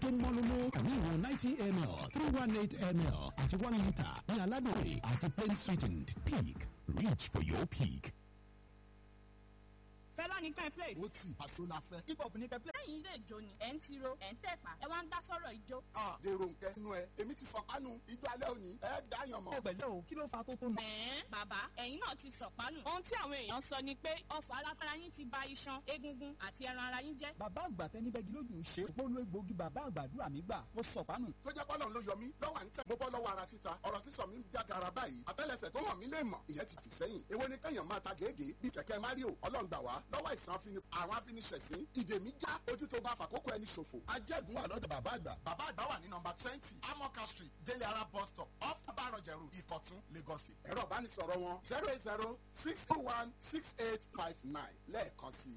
tó mọ́lómó tàbí ìwọ̀n 90 ml 318 ml àti 1 litre ní aládùn àti plain sweetened. Peak. Reach for your peak. Fẹ́lá ní kẹ́ play. Ó ti àṣọ la fẹ́. Hip hop ní kẹ́ play. Lẹ́yìn ilé ìjó ni ẹ̀ ń tiro ẹ̀ ń tẹ̀pá ẹ wá ń dá sọ̀rọ̀ ìjó. Dèrò nkẹ́ nu ẹ èmi ti sọ̀pánu ijó alẹ́ òní ẹ dáyàn mọ́. ẹ pẹ̀lẹ́ o kí ló fa tó tó. Bàbá ẹ̀yin náà ti sọ̀pánu. Ohun tí àwọn èèyàn sọ ni pé ọ̀fọ̀ alátara yín ti ba iṣan egungun àti ẹran ara yín jẹ́. Bàbá àgbà tẹni bẹ́gi lójú ṣe òpólú egbòogi bàbá àgbàdúrà mi gbà ó sọ̀pánu. Tó jẹ́ pọ́lọ́n ló yọ mí lọ́wọ́ à ń tẹ̀. Mo bọ́ lọ́wọ́ ara títa ọ̀rọ̀ sísọ mi ń jáde ara báyìí. Àtẹ́lẹsẹ̀ tó hàn mí lè mọ̀ ìyẹn ti fi sẹ́yìn. Èwo ni kẹ́yàn máa ta gègé bí kẹ̀kẹ́ Mario Ọlọ́run gbà wá lọ́wọ́ ìsàn àwọn afiniṣẹ̀sín ìdè mi já ojú tó bá fàkókò ẹni ṣòfò. Ajẹ́gun wà lọ́dọ̀ bàbá àgbà. Bàbá àgbà wà ní nọ́mbà 20 Amoka Street Délé Ara bus stop off Abarọ̀jẹ̀rù Ìkọ̀tún Lagos State. Ẹ̀rọ ìbánisọ̀rọ̀ wọn 080-621-6859 lẹ́ẹ̀kan sí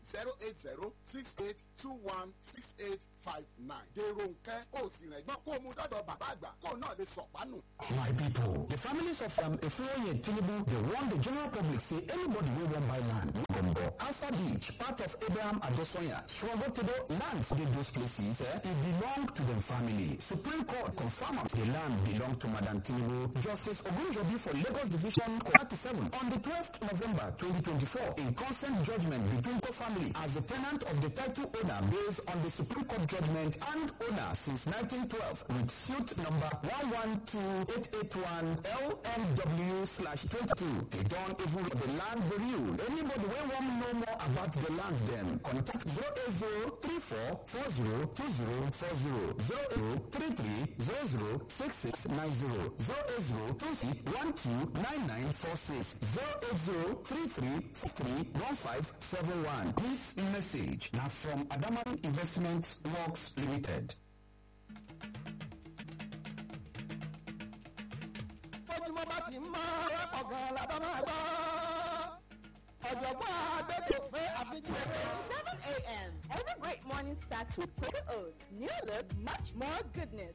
080-6821-6859. Dèrò nkẹ́ ó sì rẹ̀ gbọ́n kó mú dọ́dọ̀ bàbá àgbà kó náà lè sọ̀pánù. My people, the families of Efuoye Tinubu, they warn the general public say anybody wey wan buy land, Gombo, Alpha Beach, part of Abraham Adesoya, Swagotedo lands in those places, it belong to them family. Supreme Court confirms the land belong to Madam Tinubu. Justice Ogunjobi for Lagos Division 37 on the 12th November 2024 in consent judgment between the family as the tenant of the title owner based on the Supreme Court judgment and owner since 1912 with suit number 112881 LMW/22. They don't even the land review. Anybody wey wan know more about the land then contact 08034402040 08033006690 08023129946 08033431571. This message now from Adaman Investment Works Limited. Seven a.m. Every great morning starts with Quaker Oats. New look, much more goodness.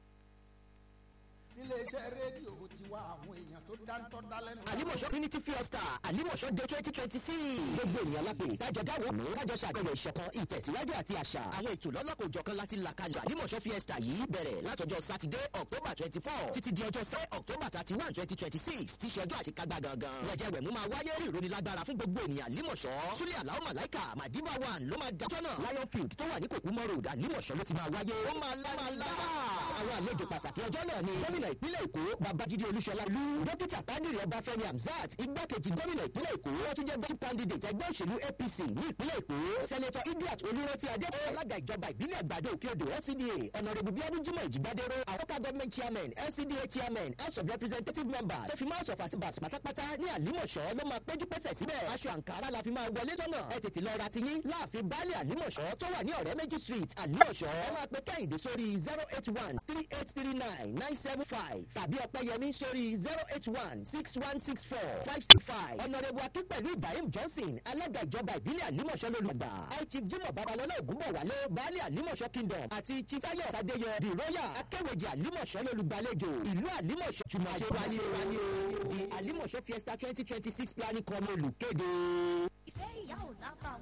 Iléeṣẹ́ rédíò tiwa àwọn èèyàn tó dáńtọ́ dálẹ́nu. Àlímọ̀ṣọ́ Trinity Fiesta Àlímọ̀ṣọ́ Day 2026. Gbogbo ènìyàn lápè tájọ dáwọ̀ mú kájọ ṣàgbẹ̀wò ìṣọ̀kan ìtẹ̀síwájú àti àṣà. Àwọn ètò lọ́lọ́kòjọ̀kan láti là kalẹ̀. Àlímọ̀ṣọ́ Fiesta yìí bẹ̀rẹ̀ látọjọ́ Sátidé October 24 títí di ọjọ́ sẹ́ October 31 2026 tí ṣọjọ́ àṣekágbá gangan. Wẹ̀jẹ̀wẹ̀mú máa wáyé ìrónilágbára fún gbogbo ènìyàn Àlímọ̀ṣọ́. Súlẹ̀ Àlàó Màláìkà Màdíbà 1 ló máa dájọ́ náà. Lion Field tó wà ní Kòkúmọ́ Road Àlímọ̀ṣọ́ ló ti máa wáyé. Ó máa lára. Àwọn àlejò pàtàkì ọjọ́ náà ni gómìnà ìpínlẹ̀ Èkó Babájídé Olúṣọlá Olú, dókítà Kádìrì Ọbáfẹ́mi Hamzat, igbákejì gómìnà ìpínlẹ̀ Èkó, wọ́n tún jẹ́ gómìnà candidate ẹgbẹ́ òṣèlú APC ní ìpínlẹ̀ Èkó, sẹ́nẹ́tọ̀ Idiat Olúrántí Adébóyè, alága ìjọba ìbílẹ̀ Àgbàdo Òkè-Odò LCDA, ọ̀nàrẹ́bù Bíọ́dún Jímọ̀ Ìjìgbádéró, Àwọ́ká government chairman, LCDA chairman, House of Representative members, tó fi House of Assembly pátápátá ní Àlímọ̀ṣọ́ ló máa péjú pésẹ̀ síbẹ̀. Aṣọ àǹkárá la fi máa wọlé sọ́nà. Ẹ tètè lọ ra tiyín láàfin Baálé Àlímọ̀ṣọ́ tó wà ní Ọ̀rẹ́ Méjì Street, Àlímọ̀ṣọ́. Ẹ máa pe Kẹ́hìndé sórí 081383995 tàbí Ọpẹ́yẹmí sórí 081616455. Ọ̀nàrẹ́bù Akin pẹ̀lú Ibrahim Johnson, alága ìjọba ìbílẹ̀ Àlímọ̀ṣọ́ lólùgbà. Chief Jimoh Babalọ́lá Ògúnbọ̀wálé, Baálé Àlímọ̀ṣọ́ Kingdom àti Chief Tayo Sadeyọ, The Royal Akéwèjì Àlímọ̀ṣọ́ lólùgbàlejò. Ìlú Àlímọ̀ṣọ́ jùmọ̀ ṣe wáyé o. The Àlímọ̀ṣọ́ Fiesta 2026 planning committee olùkéde. Ìfẹ́ ìyá ò lábàwọ́n.